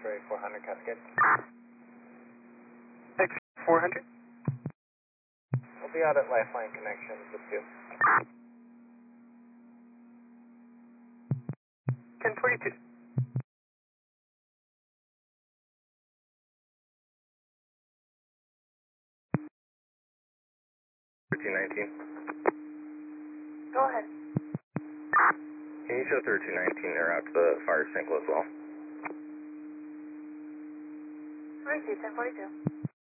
X-ray 400 Cascade. X400. We'll be out at Lifeline Connections with you. 1042. Go ahead. Can you show 3219 or out to the fire sample as well? 42, 1042.